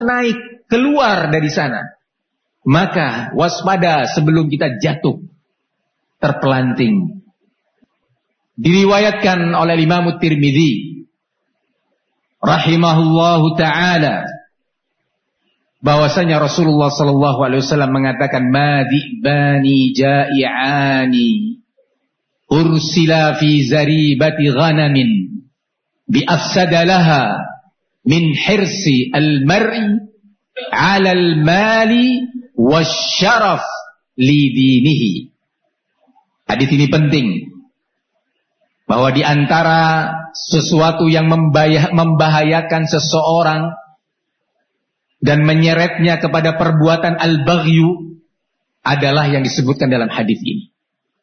naik keluar dari sana. Maka waspada sebelum kita jatuh terpelanting. Diriwayatkan oleh Imam Tirmidzi rahimahullahu taala bahwasanya Rasulullah sallallahu alaihi wasallam mengatakan madibani ja'iani ursila fi zaribati ghanamin bi afsada laha min hirsi al-mar'i 'ala al-mali wasyaraf li dinihi. Hadis ini penting, bahwa di antara sesuatu yang membahayakan seseorang dan menyeretnya kepada perbuatan al-baghyu adalah yang disebutkan dalam hadis ini.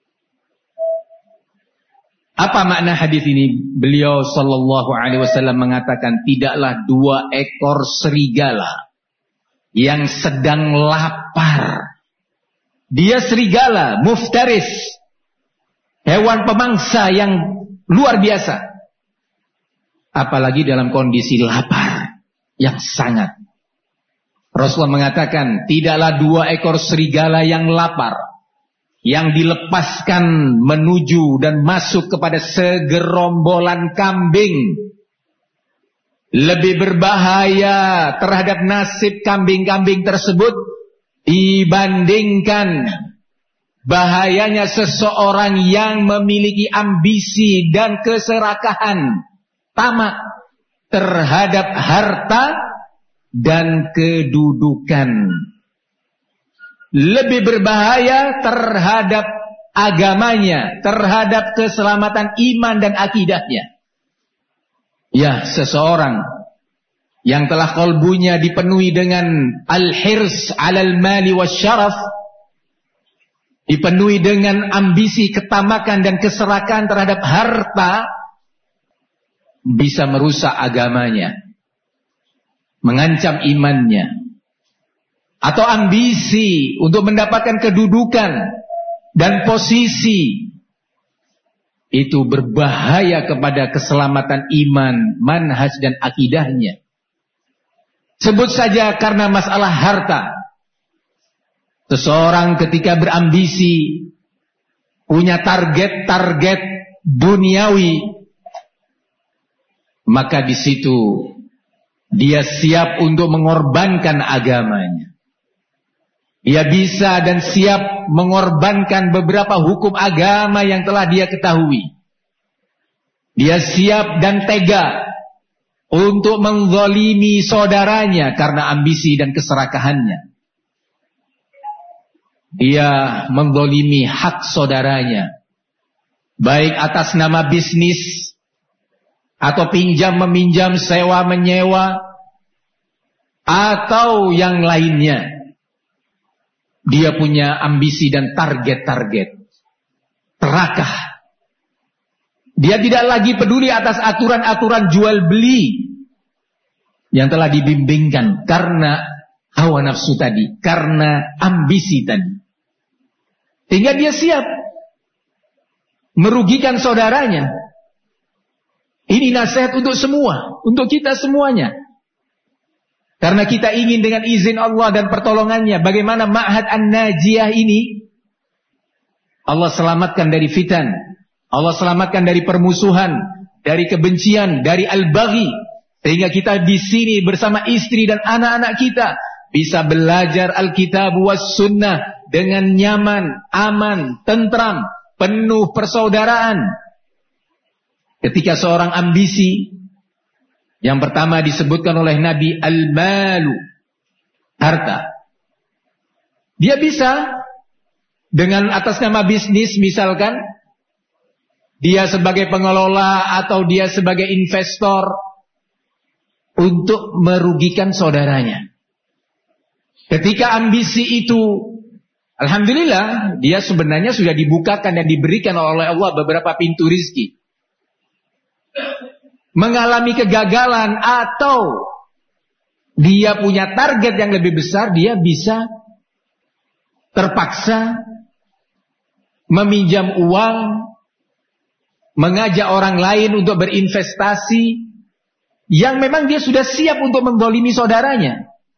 Apa makna hadis ini? Beliau sallallahu alaihi wasallam mengatakan, tidaklah 2 ekor serigala yang sedang lapar. Dia serigala, muftaris, hewan pemangsa yang luar biasa. Apalagi dalam kondisi lapar yang sangat. Rasulullah mengatakan, tidaklah 2 ekor serigala yang lapar, yang dilepaskan menuju dan masuk kepada segerombolan kambing, lebih berbahaya terhadap nasib kambing-kambing tersebut dibandingkan bahayanya seseorang yang memiliki ambisi dan keserakahan, tamak terhadap harta dan kedudukan. Lebih berbahaya terhadap agamanya, terhadap keselamatan iman dan akidahnya. Ya, seseorang yang telah kalbunya dipenuhi dengan al-hirs 'alal mali wasyaraf, dipenuhi dengan ambisi, ketamakan dan keserakan terhadap harta, bisa merusak agamanya, mengancam imannya. Atau ambisi untuk mendapatkan kedudukan dan posisi, itu berbahaya kepada keselamatan iman, manhaj dan akidahnya. Sebut saja karena masalah harta. Seseorang ketika berambisi, punya target-target duniawi, maka di situ dia siap untuk mengorbankan agamanya. Dia bisa dan siap mengorbankan beberapa hukum agama yang telah dia ketahui. Dia siap dan tega untuk menzalimi saudaranya karena ambisi dan keserakahannya. Dia menzalimi hak saudaranya, baik atas nama bisnis atau pinjam-meminjam, sewa-menyewa, atau yang lainnya. Dia punya ambisi dan target-target terakah. Dia tidak lagi peduli atas aturan-aturan jual beli yang telah dibimbingkan karena hawa nafsu tadi, karena ambisi tadi. Sehingga dia siap merugikan saudaranya. Ini nasihat untuk semua, untuk kita semuanya. Karena kita ingin dengan izin Allah dan pertolongannya, bagaimana Ma'had An-Najiyah ini Allah selamatkan dari fitan, Allah selamatkan dari permusuhan, dari kebencian, dari al-baghi, sehingga kita di sini bersama istri dan anak-anak kita bisa belajar Alkitab was sunnah dengan nyaman, aman, tentram, penuh persaudaraan. Ketika seorang ambisi, yang pertama disebutkan oleh Nabi, al-malu, harta. Dia bisa dengan atas nama bisnis misalkan, dia sebagai pengelola atau dia sebagai investor, untuk merugikan saudaranya. Ketika ambisi itu, alhamdulillah, dia sebenarnya sudah dibukakan dan diberikan oleh Allah beberapa pintu rizki. Mengalami kegagalan atau dia punya target yang lebih besar, dia bisa terpaksa meminjam uang, mengajak orang lain untuk berinvestasi yang memang dia sudah siap untuk menzalimi saudaranya.